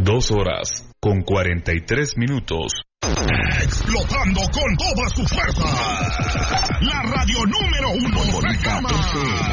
2 horas con 43 minutos. Explotando con toda su fuerza. La radio número 1 de Cama.